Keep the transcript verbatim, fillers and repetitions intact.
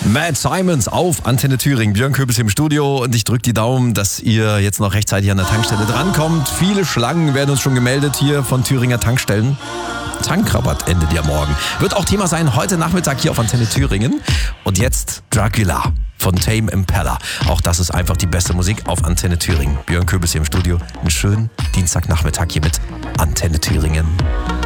Matt Simons auf Antenne Thüringen. Björn Köbels hier im Studio und ich drücke die Daumen, dass ihr jetzt noch rechtzeitig an der Tankstelle drankommt. Viele Schlangen werden uns schon gemeldet hier von Thüringer Tankstellen. Tankrabatt endet ja morgen. Wird auch Thema sein heute Nachmittag hier auf Antenne Thüringen. Und jetzt Dracula von Tame Impala. Auch das ist einfach die beste Musik auf Antenne Thüringen. Björn Köbels hier im Studio. Einen schönen Dienstagnachmittag hier mit Antenne Thüringen.